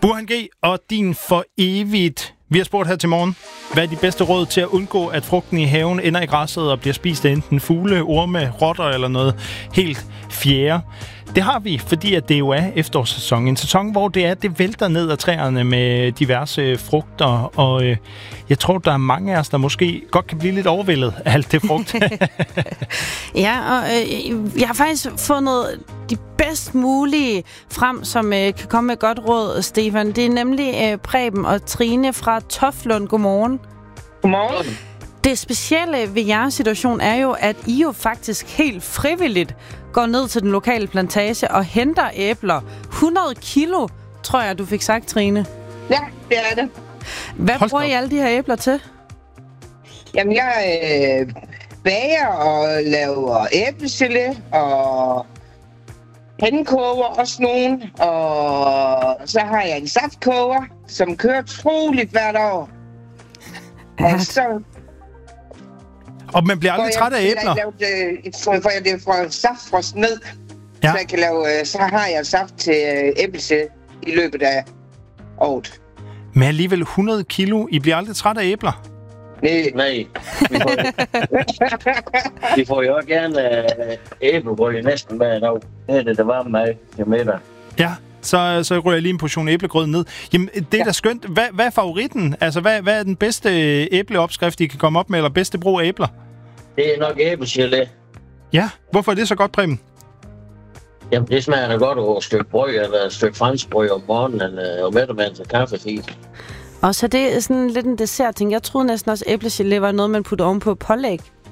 Burhan G. og din for evigt. Vi har spurgt her til morgen, hvad er de bedste råd til at undgå, at frugten i haven ender i græsset og bliver spist af enten fugle, orme, rotter eller noget helt fjerde. Det har vi, fordi at det jo er efterårssæson. En sæson, hvor det vælter ned af træerne med diverse frugter. Og jeg tror, der er mange af os, der måske godt kan blive lidt overvældet af alt det frugt. Ja, og jeg har faktisk fundet de bedst mulige frem, som kan komme med godt råd, Stefan. Det er nemlig Preben og Trine fra Toflund. Godmorgen. Godmorgen. Det specielle ved jeres situation er jo, at I jo faktisk helt frivilligt går ned til den lokale plantage og henter æbler. 100 kilo, tror jeg, du fik sagt, Trine. Ja, det er det. Hvad bruger I alle de her æbler til? Jamen, jeg bager og laver æblegelé og pandekager også nogen. Og så har jeg en saftkoger, som kører troligt hvert år. Og så... Og man bliver aldrig træt af æbler? For jeg får saftfrost ned, ja. Så jeg kan lave, så har jeg saft til æblegelé i løbet af året. Men alligevel 100 kilo. I bliver aldrig træt af æbler? Nej. Vi får jo også gerne æblegrød næsten hver dag. Det er det varme mad til middag. Ja, så ryger jeg lige en portion æblegrød ned. Jamen, det er da skønt. Hvad er favoritten? Altså, hvad er den bedste æbleopskrift, I kan komme op med, eller bedste brug af æbler? Det er nok æblegelé. Ja, hvorfor er det så godt, Preben? Jamen, det smager da godt over et stykke brød, eller et stykke franskbrød om morgenen, og midtermand til kaffefis. Og så det er sådan lidt en dessert-ting. Jeg troede næsten også, æblegelé var noget, man putter ovenpå pålæg.